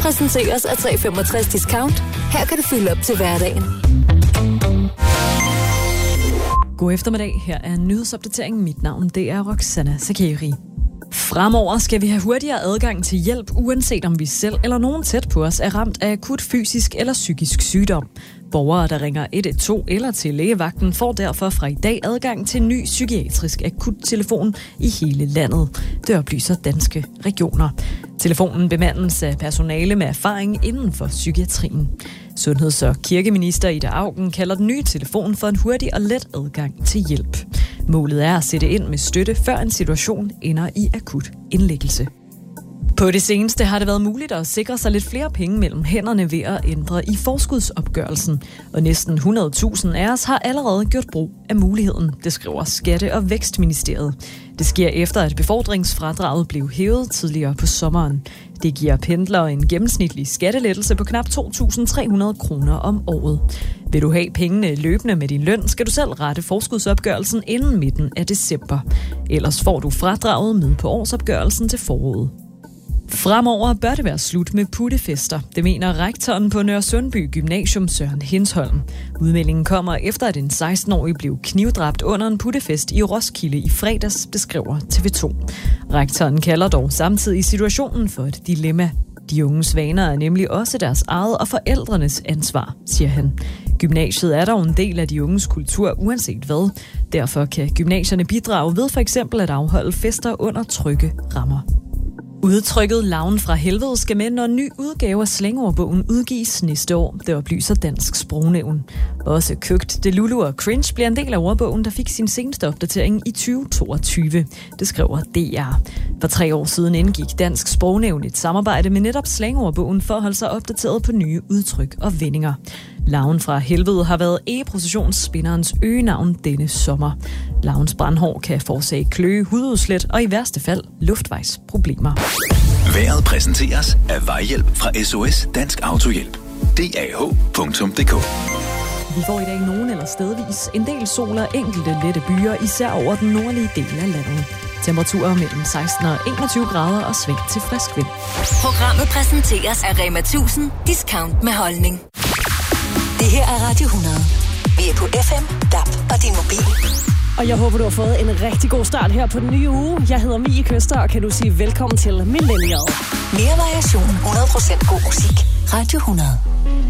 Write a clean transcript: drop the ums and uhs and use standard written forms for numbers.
præsenteres af 365 Discount. Her kan du fylde op til hverdagen. God eftermiddag. Her er nyhedsopdateringen. Mit navn det er Roxana Sakeri. Fremover skal vi have hurtigere adgang til hjælp, uanset om vi selv eller nogen tæt på os er ramt af akut fysisk eller psykisk sygdom. Borgere, der ringer 112 eller til lægevagten, får derfor fra i dag adgang til en ny psykiatrisk akuttelefon i hele landet. Det oplyser Danske Regioner. Telefonen bemandes af personale med erfaring inden for psykiatrien. Sundheds- og kirkeminister Ida Auken kalder den nye telefon for en hurtig og let adgang til hjælp. Målet er at sætte ind med støtte, før en situation ender i akut indlæggelse. På det seneste har det været muligt at sikre sig lidt flere penge mellem hænderne ved at ændre i forskudsopgørelsen. Og næsten 100.000 af os har allerede gjort brug af muligheden, det skriver Skatte- og Vækstministeriet. Det sker efter, at befordringsfradraget blev hævet tidligere på sommeren. Det giver pendlere en gennemsnitlig skattelettelse på knap 2.300 kroner om året. Vil du have pengene løbende med din løn, skal du selv rette forskudsopgørelsen inden midten af december. Ellers får du fradraget med på årsopgørelsen til foråret. Fremover bør det være slut med puttefester. Det mener rektoren på Nørresundby Gymnasium Søren Hinsholm. Udmeldingen kommer efter, at en 16-årig blev knivdræbt under en puttefest i Roskilde i fredags, beskriver TV2. Rektoren kalder dog samtidig situationen for et dilemma. De unges vaner er nemlig også deres eget og forældrenes ansvar, siger han. Gymnasiet er dog en del af de unges kultur uanset hvad. Derfor kan gymnasierne bidrage ved for eksempel at afholde fester under trygge rammer. Udtrykket Larven fra helvede skal med, når en ny udgave af slangordbogen udgives næste år. Det oplyser Dansk Sprognævn. Også Køgt, Delulu og Cringe bliver en del af ordbogen, der fik sin seneste opdatering i 2022. Det skriver DR. For 3 år siden indgik Dansk Sprognævn et samarbejde med netop slangordbogen for at holde sig opdateret på nye udtryk og vendinger. Larven fra helvede har været e-processionsspinderens øgenavn denne sommer. Larvens brandhår kan forårsage kløe, hududslæt og i værste fald luftvejsproblemer. Vejret præsenteres af Vejhjælp fra SOS Dansk Autohjælp. DAH.dk. Vi får i dag nogen eller stedvis en del sol og enkelte lette byer, især over den nordlige del af landet. Temperaturer mellem 16 og 21 grader og sving til frisk vind. Programmet præsenteres af Rema 1000 Discount med holdning. Det her er Radio 100. Vi er på FM, DAB og din mobil. Og jeg håber, du har fået en rigtig god start her på den nye uge. Jeg hedder Mie Køster, og kan du sige velkommen til Millennial. Mere variation, 100% god musik. Radio 100.